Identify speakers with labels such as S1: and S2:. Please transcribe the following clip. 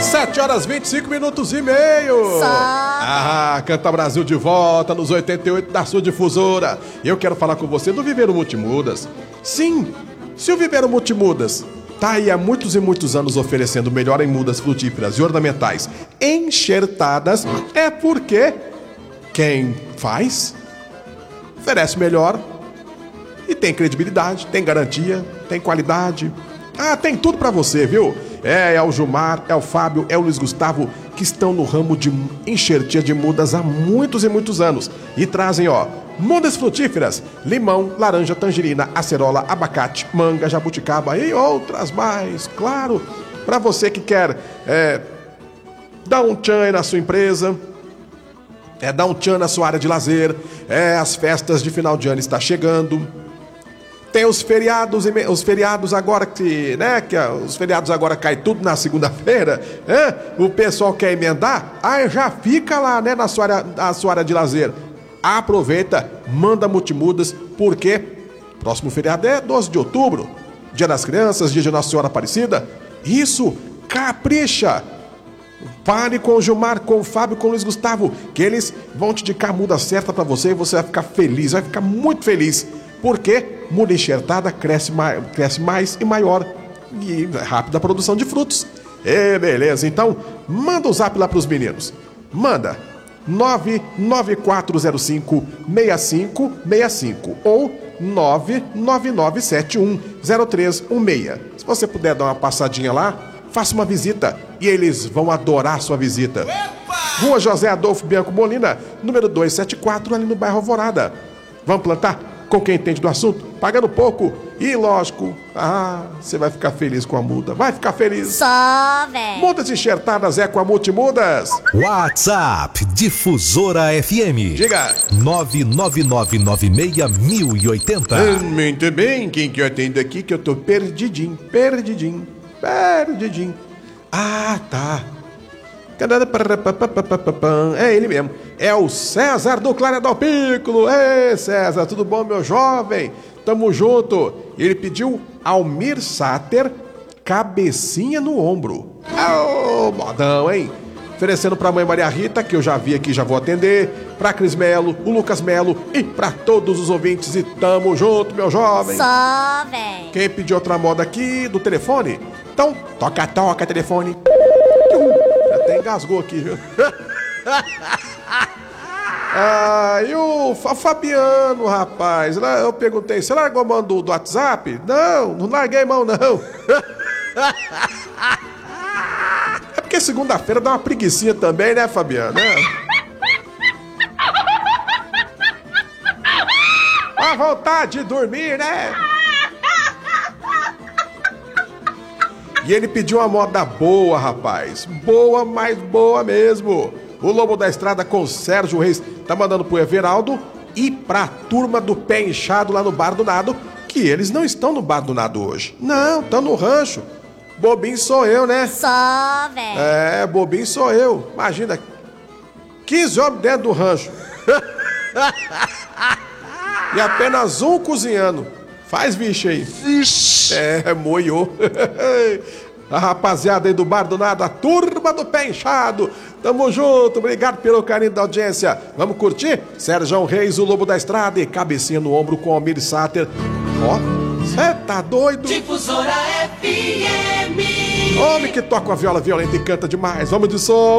S1: 7h25
S2: Só.
S1: Canta Brasil de volta nos 88 da sua difusora. Eu quero falar com você do Viveiro Multimudas. Sim, se o Viveiro Multimudas tá aí há muitos e muitos anos oferecendo melhor em mudas frutíferas e ornamentais enxertadas, é porque quem faz oferece melhor e tem credibilidade, tem garantia, tem qualidade. Tem tudo pra você, viu? É o Gilmar, é o Fábio, é o Luiz Gustavo, que estão no ramo de enxertia de mudas há muitos e muitos anos. E trazem, mudas frutíferas, limão, laranja, tangerina, acerola, abacate, manga, jabuticaba e outras mais. Claro, pra você que quer dar um tchan aí na sua empresa, dar um tchan na sua área de lazer, as festas de final de ano estão chegando. Tem os feriados agora os feriados agora caem tudo na segunda-feira, o pessoal quer emendar, já fica lá, na sua área de lazer. Aproveita, manda Multimudas, porque próximo feriado é 12 de outubro, Dia das Crianças, Dia de Nossa Senhora Aparecida. Isso, capricha! Fale com o Gilmar, com o Fábio, com o Luiz Gustavo, que eles vão te indicar a muda certa pra você e você vai ficar feliz, vai ficar muito feliz. Porque muda enxertada cresce mais e maior. E rápida a produção de frutos. Beleza, então manda o zap lá pros meninos. Manda 99405-6565 ou 999710316. Se você puder dar uma passadinha lá, faça uma visita e eles vão adorar a sua visita. Rua José Adolfo Bianco Molina, número 274, ali no bairro Alvorada. Vamos plantar? Com quem entende do assunto, pagando pouco. E lógico, você vai ficar feliz com a muda. Vai ficar feliz.
S2: Só, velho.
S1: Mudas enxertadas é com a Multimudas.
S3: WhatsApp Difusora FM.
S1: Diga.
S3: 99996-1080.
S1: Muito bem, quem que eu atendo aqui que eu tô perdidinho. Tá. É ele mesmo. É o César do Clareador Piccolo. Ei, César, tudo bom, meu jovem? Tamo junto. Ele pediu Almir Sater, cabecinha no ombro. Modão, hein? Oferecendo pra mãe Maria Rita, que eu já vi aqui, já vou atender. Pra Cris Melo, o Lucas Melo e pra todos os ouvintes. E tamo junto, meu jovem.
S2: Só, velho.
S1: Quem pediu outra moda aqui do telefone? Então, toca, telefone. Até engasgou aqui, viu? E o Fabiano, rapaz, eu perguntei, você largou a mão do WhatsApp? Não larguei a mão, não. É porque segunda-feira dá uma preguicinha também, né, Fabiano? A vontade de dormir, né? E ele pediu uma moda boa, rapaz. Boa, mas boa mesmo. O Lobo da Estrada com Sérgio Reis tá mandando pro Everaldo e pra turma do Pé Inchado lá no Bar do Nado, que eles não estão no Bar do Nado hoje. Não, estão no rancho. Bobinho sou eu, né?
S2: Só, velho.
S1: Bobinho sou eu. Imagina, 15 homens dentro do rancho. E apenas um cozinhando. Faz bicho aí. Moiô. A rapaziada aí do Bar do Nada, a turma do Pé Inchado. Tamo junto, obrigado pelo carinho da audiência. Vamos curtir? Sérgio Reis, o Lobo da Estrada e cabecinha no ombro com Almir Sater. Cê tá doido?
S4: Difusora FM.
S1: Homem que toca a viola violenta e canta demais. Vamos de som.